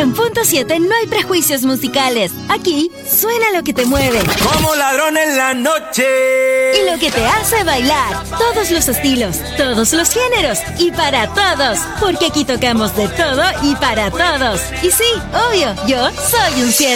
100.7 no hay prejuicios musicales. Aquí suena lo que te mueve. Como ladrón en la noche. Y lo que te hace bailar. Todos los estilos, todos los géneros y para todos. Porque aquí tocamos de todo y para todos. Y sí, obvio, yo soy un 7.